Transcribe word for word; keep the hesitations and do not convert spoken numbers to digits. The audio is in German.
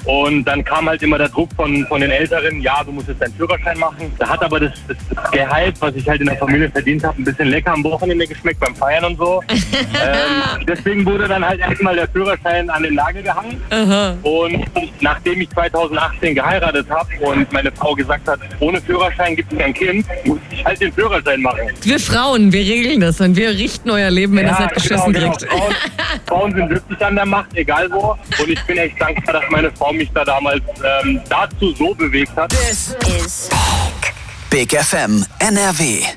Und dann kam halt immer der Druck von, von den Älteren, ja, du musst jetzt deinen Führerschein machen. Da hat aber das, das, das Gehalt, was ich halt in der Familie verdient habe, ein bisschen lecker am Wochenende geschmeckt beim Feiern und so. ähm, deswegen wurde dann halt erstmal der Führerschein an den Nagel gehangen. Aha. Und nachdem ich zweitausendachtzehn geheiratet habe und meine Frau gesagt hat, ohne Führerschein gibt es kein Kind, muss ich halt den Führerschein machen. Wir Frauen, wir regeln das und wir richten euer Leben, wenn ihr Ja, es nicht geschissen genau, kriegt. genau. Frauen, Frauen sind wirklich an der Macht, egal wo. Und ich bin echt dankbar, dass meine Frau mich da damals ähm, dazu so bewegt hat. This is Big F M N R W.